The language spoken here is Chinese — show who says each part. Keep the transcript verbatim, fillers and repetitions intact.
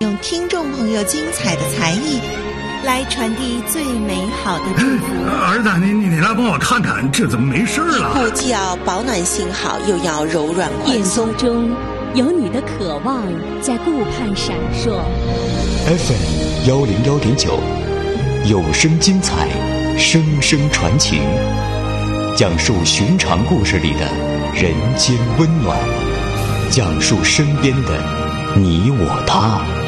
Speaker 1: 用听众朋友精彩的才艺来传递最美好的祝福。
Speaker 2: 儿子，你你你来帮我看看，这怎么没事了？
Speaker 1: 一部既要保暖性好，又要柔软宽松。
Speaker 3: 眼中有你的渴望在顾盼闪烁。
Speaker 4: F M 幺零幺点九，有声精彩，声声传情，讲述寻常故事里的人间温暖，讲述身边的你我他。